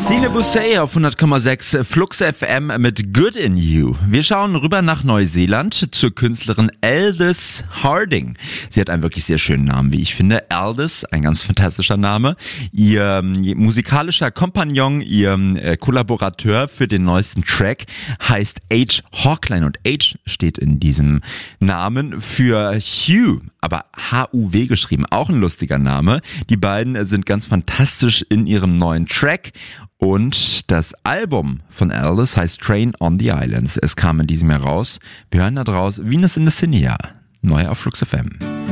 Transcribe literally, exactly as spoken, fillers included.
Sine Bousset auf hundert Komma sechs Flux F M mit Good in You. Wir schauen rüber nach Neuseeland zur Künstlerin Aldous Harding. Sie hat einen wirklich sehr schönen Namen, wie ich finde. Aldous, ein ganz fantastischer Name. Ihr musikalischer Kompagnon, ihr äh, Kollaborateur für den neuesten Track heißt H. Hawkline und H steht in diesem Namen für Hugh, aber H U W geschrieben, auch ein lustiger Name. Die beiden sind ganz fantastisch in ihrem neuen Track. Und das Album von Aldous heißt Train on the Islands. Es kam in diesem Jahr raus. Wir hören da draus Venus in the Cinia. Neu auf Flux F M.